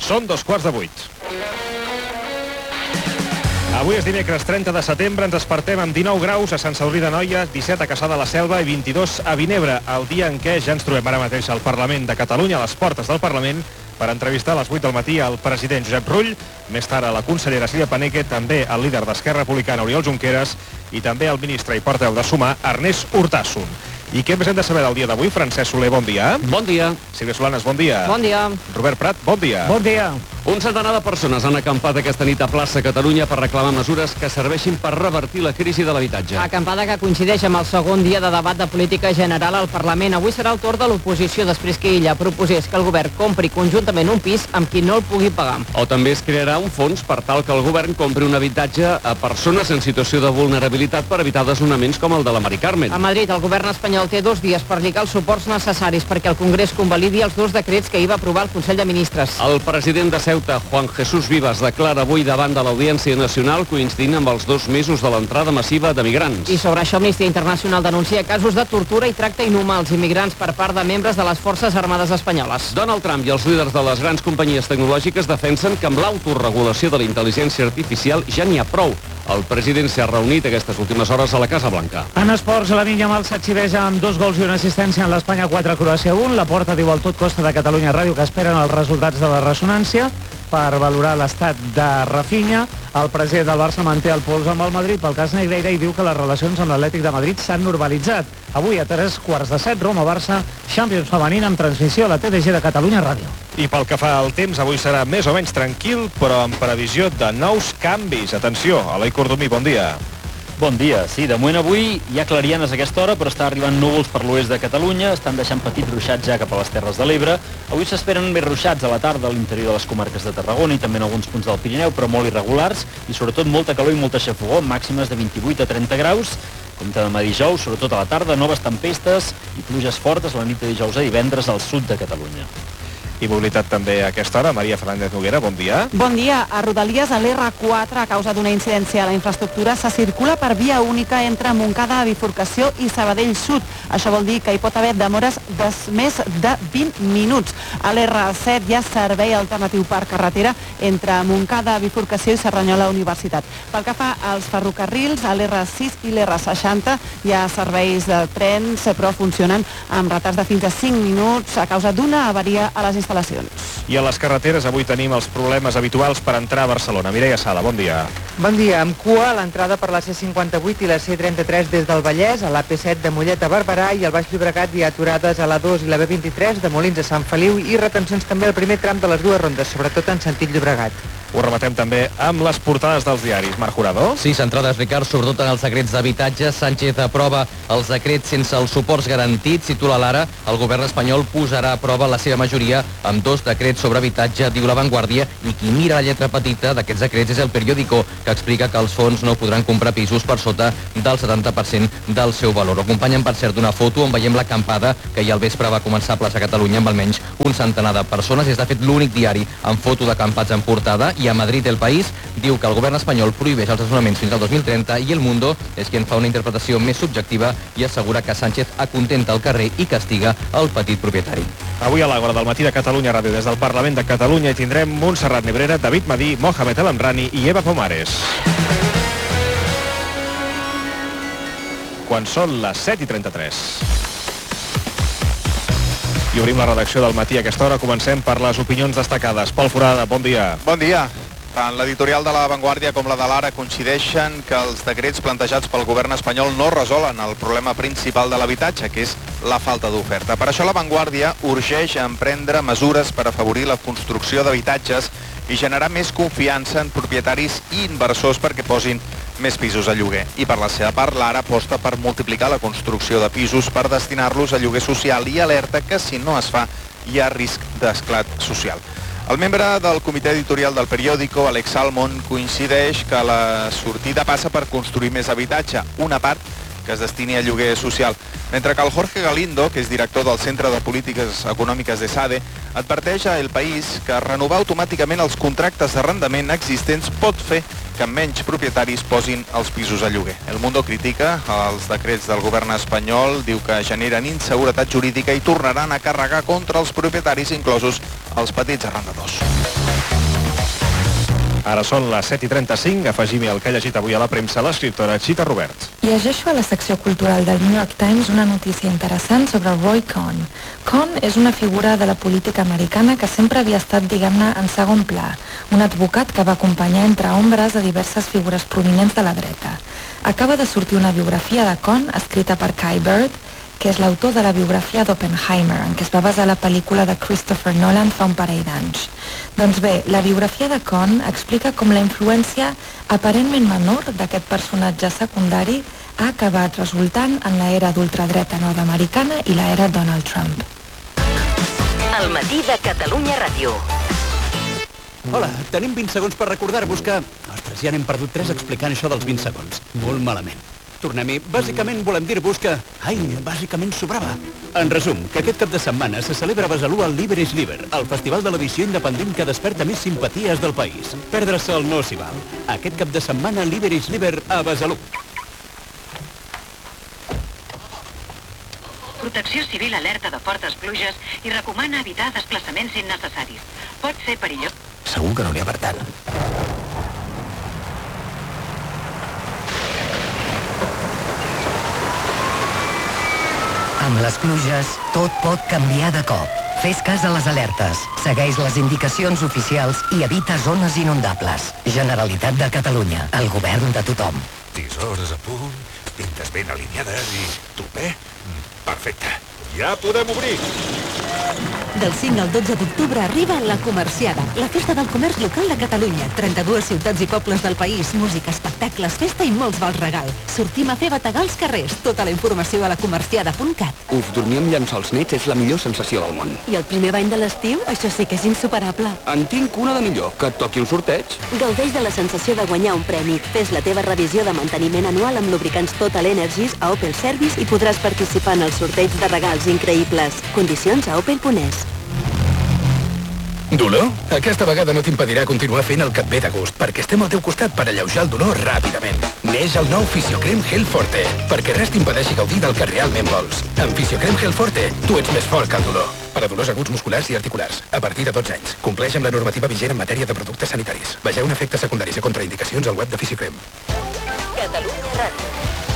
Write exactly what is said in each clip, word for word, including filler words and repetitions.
Són dos quarts de vuit. Avui és dimecres trenta de setembre, ens despertem amb dinou graus a Sant Sadurní d'Anoia, disset a Cassà de la Selva i vint-i-dos a Vinebre, el dia en què ja ens trobem ara mateix al Parlament de Catalunya, a les portes del Parlament, per entrevistar a les vuit del matí el president Josep Rull, més tard a la consellera Sílvia Paneque, també el líder d'Esquerra Republicana, Oriol Junqueras, i també el ministre i portaveu de Sumar, Ernest Urtasun. I què més hem de saber del dia d'avui? Francesc Soler, bon dia. Bon dia. Sílvia Solanes, bon dia. Bon dia. Robert Prat, bon dia. Bon dia. Un centenar de persones han acampat aquesta nit a plaça Catalunya per reclamar mesures que serveixin per revertir la crisi de l'habitatge. Acampada que coincideix amb el segon dia de debat de política general al Parlament. Avui serà el torn de l'oposició després que ella proposés que el govern compri conjuntament un pis amb qui no el pugui pagar. O també es crearà un fons per tal que el govern compri un habitatge a persones en situació de vulnerabilitat per evitar desnonaments com el de la Mari Carmen. A Madrid, el govern espanyol té dos dies per lligar els suports necessaris perquè el Congrés convalidi els dos decrets que hi va aprovar el Consell de Ministres. El president de Ceuta, Juan Jesús Vivas, declara avui davant de l'Audiència Nacional coincidint amb els dos mesos de l'entrada massiva de migrants. I sobre això, Amnistia Internacional denuncia casos de tortura i tracte inhumà als immigrants per part de membres de les Forces Armades espanyoles. Donald Trump i els líders de les grans companyies tecnològiques defensen que amb l'autoregulació de la intel·ligència artificial ja n'hi ha prou. El president s'ha reunit aquestes últimes hores a la Casa Blanca. En esports, Lamine Yamal s'exhibeix amb dos gols i una assistència en l'Espanya quatre, Croàcia un. La Porta diu al Tot Costa de Catalunya Ràdio que esperen els resultats de la ressonància per valorar l'estat de Rafinha. El president del Barça manté el pols amb el Madrid pel cas Negreira i diu que les relacions amb l'Atlètic de Madrid s'han normalitzat. Avui a tres quarts de set, Roma-Barça, Champions femenina amb transmissió a la T D G de Catalunya Ràdio. I pel que fa al temps, avui serà més o menys tranquil, però amb previsió de nous canvis. Atenció, Eloi Cordomí, bon dia. Bon dia. Sí, de moment avui hi ha clarianes a aquesta hora, però està arribant núvols per l'oest de Catalunya, estan deixant petits ruixats ja cap a les Terres de l'Ebre. Avui s'esperen més ruixats a la tarda a l'interior de les comarques de Tarragona i també en alguns punts del Pirineu, però molt irregulars, i sobretot molta calor i molta xafogor, màximes de vint-i-vuit a trenta graus. Compte demà dijous, sobretot a la tarda, noves tempestes i pluges fortes la nit de dijous a divendres al sud de Catalunya. I mobilitat també a aquesta hora. Maria Fernández Noguera, bon dia. Bon dia. A Rodalies, a l'R quatre, a causa d'una incidència a la infraestructura, se circula per via única entre Montcada, Bifurcació i Sabadell Sud. Això vol dir que hi pot haver demores de més de vint minuts. A l'R set hi ha servei alternatiu per carretera entre Montcada, Bifurcació i Cerdanyola Universitat. Pel que fa als ferrocarrils, a l'R sis i l'R seixanta hi ha serveis de trens, però funcionen amb retards de fins a cinc minuts a causa d'una avaria a les instal·lacions. I a les carreteres avui tenim els problemes habituals per entrar a Barcelona. Mireia Sala, bon dia. Bon dia. Amb cua a l'entrada per la C cinquanta-vuit i la C trenta-tres des del Vallès, a l'A P set de Mollet a Barberà i al Baix Llobregat hi ha aturades a l'A dos i la B vint-i-tres de Molins a Sant Feliu i retencions també al primer tram de les dues rondes, sobretot en sentit Llobregat. Ho rematem també amb les portades dels diaris. Marc Jurado. Sí, centrades, Ricard, sobretot en els decrets d'habitatge. Sánchez aprova els decrets sense els suports garantits. Titula l'Ara, el govern espanyol posarà a prova la seva majoria amb dos decrets sobre habitatge, diu La Vanguardia, i qui mira la lletra petita d'aquests decrets és el Periódico, que explica que els fons no podran comprar pisos per sota del setanta per cent del seu valor. Ho acompanyen, per cert, d'una foto on veiem l'acampada que ahir al vespre va començar a plaça Catalunya amb almenys un centenar de persones. És, de fet, l'únic diari amb foto d'acampats en portada. I a Madrid, El País diu que el govern espanyol prohibeix els desnonaments fins al dos mil trenta i El Mundo és qui en fa una interpretació més subjectiva i assegura que Sánchez acontenta el carrer i castiga el petit propietari. Avui a l'Àgora del matí de Catalunya Ràdio des del Parlament de Catalunya hi tindrem Montserrat Nebrera, David Madí, Mohamed El Amrani i Eva Pomares. Quan són les set i trenta-tres. I obrim la redacció del matí a aquesta hora. Comencem per les opinions destacades. Pol Forada, bon dia. Bon dia. Tant l'editorial de La Vanguardia com la de l'Ara coincideixen que els decrets plantejats pel govern espanyol no resolen el problema principal de l'habitatge, que és la falta d'oferta. Per això La Vanguardia urgeix a emprendre mesures per afavorir la construcció d'habitatges i generar més confiança en propietaris i inversors perquè posin més pisos a lloguer. I per la seva part, l'Ara aposta per multiplicar la construcció de pisos per destinar-los a lloguer social i alerta que si no es fa hi ha risc d'esclat social. El membre del comitè editorial del Periódico, Alex Salmon, coincideix que la sortida passa per construir més habitatge, una part que es destini a lloguer social, mentre que el Jorge Galindo, que és director del Centre de Polítiques Econòmiques de SADE, adverteix a El País que renovar automàticament els contractes d'arrendament existents pot fer que menys propietaris posin els pisos a lloguer. El Mundo critica els decrets del govern espanyol, diu que generen inseguretat jurídica i tornaran a carregar contra els propietaris, inclosos els petits arrendadors. Ara són les set i trenta-cinc, afegim-hi el que ha llegit avui a la premsa l'escriptora Chita Roberts. Llegeixo a la secció cultural del New York Times una notícia interessant sobre Roy Cohn. Cohn és una figura de la política americana que sempre havia estat, diguem-ne, en segon pla. Un advocat que va acompanyar entre ombres a diverses figures prominents de la dreta. Acaba de sortir una biografia de Cohn escrita per Kai Bird, que és l'autor de la biografia d'Oppenheimer, en què es va basar la pel·lícula de Christopher Nolan fa un parell d'anys. Doncs bé, la biografia de Cohn explica com la influència aparentment menor d'aquest personatge secundari ha acabat resultant en l'era d'ultradreta nord-americana i l'era Donald Trump. El matí de Catalunya Ràdio. Hola, tenim vint segons per recordar-vos que... Ostres, ja n'hem perdut tres explicant això dels vint segons. Molt malament. Tornem-hi. Bàsicament volem dir-vos que... Ai, bàsicament sobrava. En resum, que aquest cap de setmana se celebra a Besalú el Liber is Liber, el festival de la visió independent que desperta més simpaties del país. Perdre-se'l no s'hi val. Aquest cap de setmana Liber is Liber a Besalú. Protecció Civil alerta de fortes pluges i recomana evitar desplaçaments innecessaris. Pot ser perillós. Segur que no n'hi ha per tant. Amb les pluges, tot pot canviar de cop. Fes cas a les alertes, segueix les indicacions oficials i evita zones inundables. Generalitat de Catalunya, el govern de tothom. Tisores a punt, pintes ben alineades i... topé? Perfecte. Ja podem obrir. Del cinc al dotze d'octubre arriba la Comerciada, la festa del comerç local de Catalunya. trenta-dues ciutats i pobles del país, música, espectacles, festa i molts vals regal. Sortim a fer bategar als carrers. Tota la informació a la comerciada punt cat. Uf, dormir amb llençols nets és la millor sensació del món. I el primer bany de l'estiu? Això sí que és insuperable. En tinc una de millor, que et toqui un sorteig. Gaudeix de la sensació de guanyar un premi. Fes la teva revisió de manteniment anual amb lubricants Total Energies a Opel Service i podràs participar en el sorteig de regals increïbles. Condicions a opel punt es. Dolor? Aquesta vegada no t'impedirà continuar fent el que et ve de gust, perquè estem al teu costat per alleujar el dolor ràpidament. Neix el nou Fisiocrem Gel Forte, perquè res t'impedeixi gaudir del que realment vols. Amb Fisiocrem Gel Forte, tu ets més fort que el dolor. Per a dolors aguts musculars i articulars, a partir de dotze anys. Compleix amb la normativa vigent en matèria de productes sanitaris. Vegeu efectes secundaris i contraindicacions al web de Fisiocrem. Catalunya Ràdio.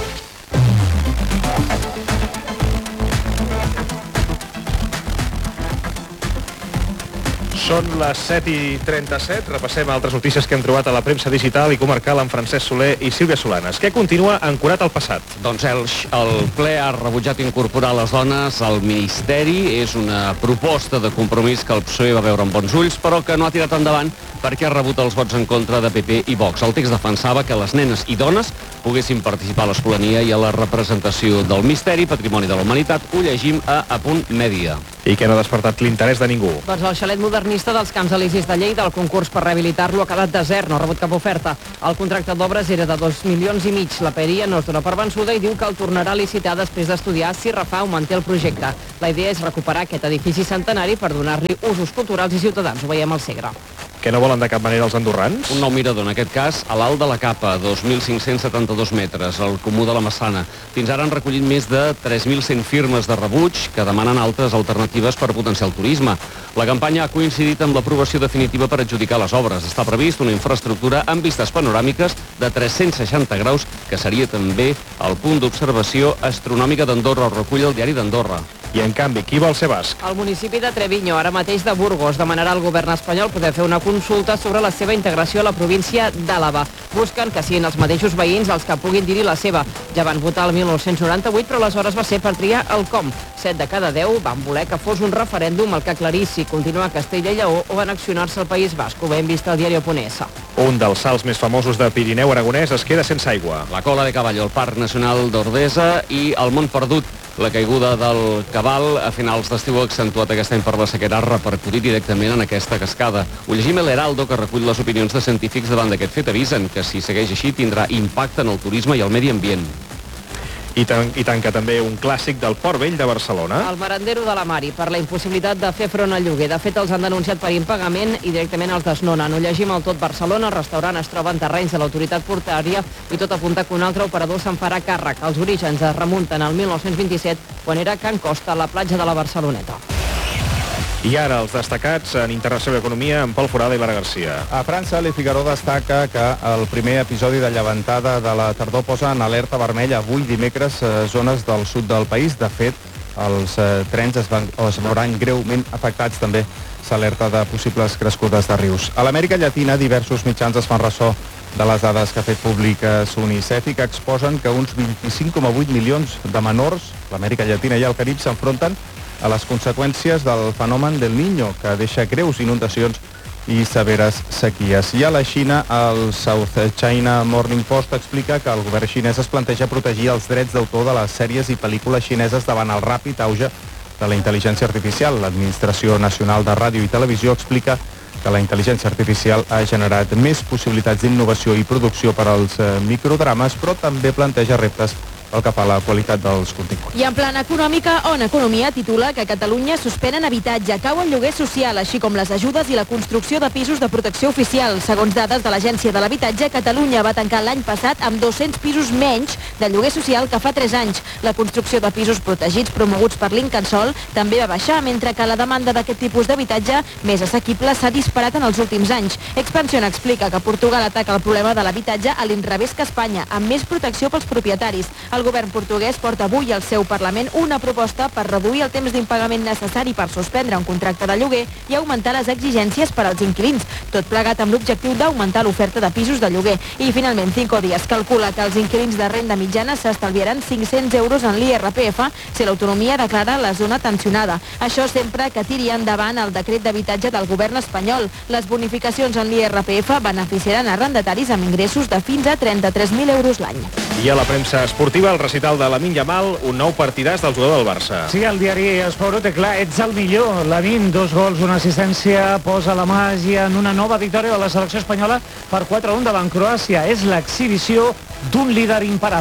Són les set i trenta-set. Repassem altres notícies que hem trobat a la premsa digital i comarcal amb Francesc Soler i Sílvia Solanes. Què continua ancorat al passat? Doncs el, el ple ha rebutjat incorporar les dones al Ministeri. És una proposta de compromís que el P S O E va veure amb bons ulls, però que no ha tirat endavant perquè ha rebut els vots en contra de P P i Vox. El text defensava que les nenes i dones poguessin participar a l'escolania i a la representació del Misteri, Patrimoni de la Humanitat. Ho llegim a Apunt Mèdia. I que no ha despertat l'interès de ningú. Doncs el xalet modernista dels Camps Elisis de Lleida, el concurs per rehabilitar-lo ha quedat desert, no ha rebut cap oferta. El contracte d'obres era de dos milions i mig. La paeria no es dona per vençuda i diu que el tornarà a licitar després d'estudiar si refà o manté el projecte. La idea és recuperar aquest edifici centenari per donar-li usos culturals i ciutadans. Ho veiem al Segre. Que no volen de cap manera els andorrans? Un nou mirador, en aquest cas, a l'alt de la Capa, dos mil cinc-cents setanta-dos metres, al Comú de la Massana. Fins ara han recollit més de tres mil cent firmes de rebuig que demanen altres alternatives per potenciar el turisme. La campanya ha coincidit amb l'aprovació definitiva per adjudicar les obres. Està previst una infraestructura amb vistes panoràmiques de tres-cents seixanta graus, que seria també el punt d'observació astronòmica d'Andorra. Ho recull el diari d'Andorra. I, en canvi, qui vol ser basc? El municipi de Treviño, ara mateix de Burgos, demanarà al govern espanyol poder fer una consulta sobre la seva integració a la província d'Àlava. Busquen que siguin els mateixos veïns els que puguin dir-hi la seva. Ja van votar el mil nou-cents noranta-vuit, però aleshores va ser per triar el com. Set de cada deu van voler que fos un referèndum el que aclarís si continuar a Castella i Lleó o annexionar-se al País Basc. Ho hem vist al diari Punt es. Un dels salts més famosos de Pirineu aragonès es queda sense aigua. La Cola de Caballo, el Parc Nacional d'Ordesa i el Mont Perdut. La caiguda del cabal a finals d'estiu ha accentuat aquest any per la sequera, ha repercutit directament en aquesta cascada. Ho llegim a l'Heraldo, que recull les opinions de científics davant d'aquest fet. Avisen que si segueix així tindrà impacte en el turisme i el medi ambient. I, tan, I tanca també un clàssic del Port Vell de Barcelona. El Merendero de la Mari, per la impossibilitat de fer front al lloguer. De fet, els han denunciat per impagament i directament els desnonen. Ho llegim al Tot Barcelona. El restaurant es troba en terrenys de l'autoritat portuària i tot apunta que un altre operador se'n farà càrrec. Els orígens es remunten al mil nou-cents vint-i-set, quan era Can Costa, a la platja de la Barceloneta. I ara els destacats en Internacional Economia amb Pol Forada i Lara Garcia. A França, Le Figaro destaca que el primer episodi de llevantada de la tardor posa en alerta vermella avui dimecres eh, zones del sud del país. De fet, els eh, trens es, van, es veuran greument afectats. També s'alerta de possibles crescudes de rius. A l'Amèrica Llatina, diversos mitjans es fan ressò de les dades que ha fet públiques UNICEF i que exposen que uns vint-i-cinc coma vuit milions de menors, l'Amèrica Llatina i el Carib, s'enfronten a les conseqüències del fenomen del Niño, que deixa greus inundacions i severes sequies. I a la Xina, el South China Morning Post explica que el govern xinès es planteja protegir els drets d'autor de les sèries i pel·lícules xineses davant el ràpid auge de la intel·ligència artificial. L'Administració Nacional de Ràdio i Televisió explica que la intel·ligència artificial ha generat més possibilitats d'innovació i producció per als microdrames, però també planteja reptes pel que fa a la qualitat dels continguts. I en plana econòmica, On Economia titula que Catalunya suspenen habitatge, cau el lloguer social, així com les ajudes i la construcció de pisos de protecció oficial. Segons dades de l'Agència de l'Habitatge, Catalunya va tancar l'any passat amb dos-cents pisos menys de lloguer social que fa tres anys. La construcció de pisos protegits promoguts per l'Incasòl també va baixar, mentre que la demanda d'aquest tipus d'habitatge més assequible s'ha disparat en els últims anys. Expansión explica que Portugal ataca el problema de l'habitatge a l'inrevés que Espanya, amb més protecció pels propietaris. El govern portuguès porta avui al seu Parlament una proposta per reduir el temps d'impagament necessari per suspendre un contracte de lloguer i augmentar les exigències per als inquilins, tot plegat amb l'objectiu d'augmentar l'oferta de pisos de lloguer. I finalment, Cinco Días calcula que els inquilins de renda mitjana s'estalviaran cinc-cents euros en l'I R P F si l'autonomia declara la zona tensionada. Això sempre que tiri endavant el decret d'habitatge del govern espanyol. Les bonificacions en l'I R P F beneficiaran arrendataris amb ingressos de fins a trenta-tres mil euros l'any. I a la premsa esportiva, el recital de Lamine Yamal, un nou partidàs del jugador del Barça. Sí, el diari Esport té clar, ets el millor. Lamine, dos gols, una assistència, posa la màgia en una nova victòria de la selecció espanyola per quatre a un davant Croàcia. És l'exhibició d'un líder imparable.